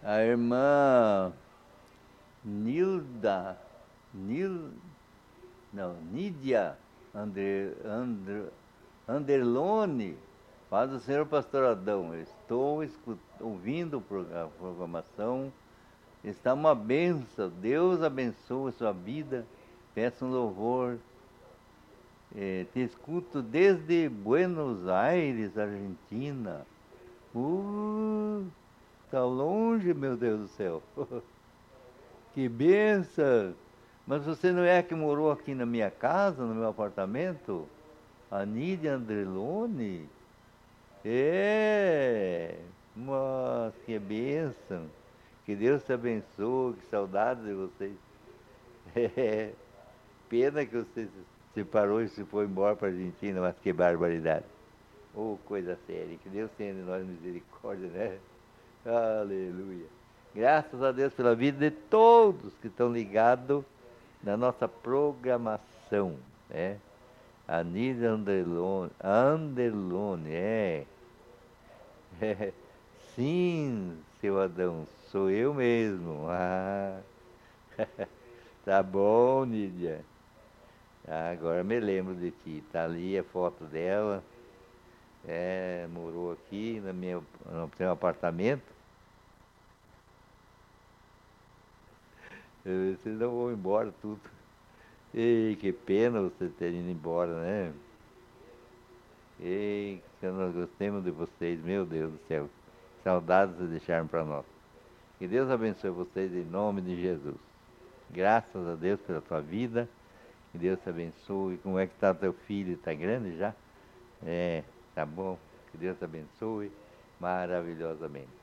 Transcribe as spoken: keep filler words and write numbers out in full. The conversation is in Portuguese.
A irmã Nilda, Nil, não, Nídia Ander, Ander, Anderlone, faz o senhor pastor Adão. Eu estou escut, ouvindo a programação, está uma benção. Deus abençoe a sua vida. Peço um louvor. É, te escuto desde Buenos Aires, Argentina. Uh, tá longe, meu Deus do céu. Que benção! Mas você não é a que morou aqui na minha casa, no meu apartamento? A Nídia Andrelone? É! Mas que benção! Que Deus te abençoe, que saudades de vocês. É, pena que você se separou e se foi embora para a Argentina, mas que barbaridade. Oh, coisa séria, que Deus tenha de nós misericórdia, né? Aleluia. Graças a Deus pela vida de todos que estão ligados na nossa programação, né? Anísia Anderlone, Anderlone, é. é. Sim, seu Adão, sou eu mesmo. Ah, tá bom, Nídia. Ah, agora me lembro de ti. Tá ali a foto dela. É, morou aqui na minha, no meu apartamento. Vocês não vão embora tudo. Ei, que pena vocês terem ido embora, né? Ei, que nós gostemos de vocês, meu Deus do céu. Saudades de deixaram para nós. Que Deus abençoe vocês em nome de Jesus. Graças a Deus pela tua vida. Que Deus te abençoe. Como é que está teu filho? Está grande já? É, tá bom. Que Deus te abençoe maravilhosamente.